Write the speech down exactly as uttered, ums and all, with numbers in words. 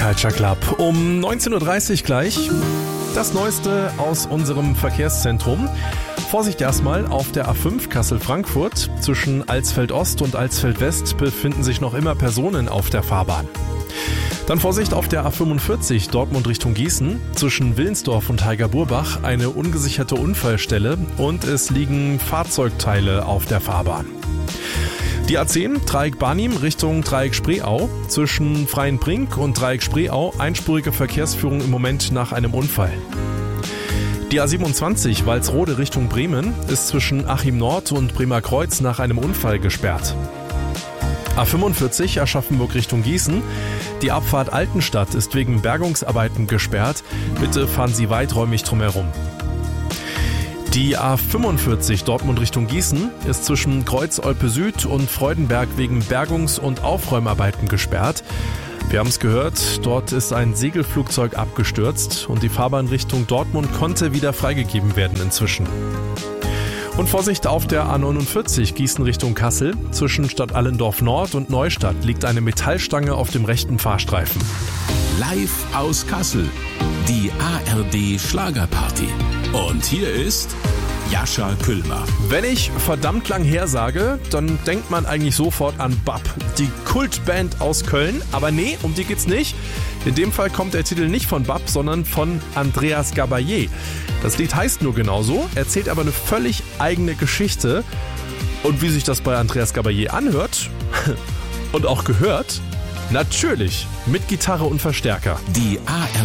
Culture Club. Um neunzehn Uhr dreißig gleich das Neueste aus unserem Verkehrszentrum. Vorsicht erstmal, auf der A fünf Kassel-Frankfurt zwischen Alsfeld-Ost und Alsfeld-West befinden sich noch immer Personen auf der Fahrbahn. Dann Vorsicht auf der A fünfundvierzig Dortmund Richtung Gießen zwischen Willensdorf und Heiger-Burbach, eine ungesicherte Unfallstelle und es liegen Fahrzeugteile auf der Fahrbahn. Die A zehn Dreieck Barnim Richtung Dreieck Spreeau zwischen Freienbrink und Dreieck Spreeau, einspurige Verkehrsführung im Moment nach einem Unfall. Die A siebenundzwanzig Walsrode Richtung Bremen ist zwischen Achim Nord und Bremer Kreuz nach einem Unfall gesperrt. A fünfundvierzig Aschaffenburg Richtung Gießen. Die Abfahrt Altenstadt ist wegen Bergungsarbeiten gesperrt. Bitte fahren Sie weiträumig drumherum. Die A fünfundvierzig Dortmund Richtung Gießen ist zwischen Kreuz-Olpe Süd und Freudenberg wegen Bergungs- und Aufräumarbeiten gesperrt. Wir haben es gehört, dort ist ein Segelflugzeug abgestürzt und die Fahrbahn Richtung Dortmund konnte wieder freigegeben werden inzwischen. Und Vorsicht auf der A neunundvierzig Gießen Richtung Kassel. Zwischen Stadt Allendorf Nord und Neustadt liegt eine Metallstange auf dem rechten Fahrstreifen. Live aus Kassel, die A R D Schlagerparty. Und hier ist Jascha Küllmer. Wenn ich verdammt lang her sage, dann denkt man eigentlich sofort an B A P, die Kultband aus Köln. Aber nee, um die geht's nicht. In dem Fall kommt der Titel nicht von B A P, sondern von Andreas Gabalier. Das Lied heißt nur genauso, erzählt aber eine völlig eigene Geschichte. Und wie sich das bei Andreas Gabalier anhört und auch gehört, natürlich mit Gitarre und Verstärker. Die A R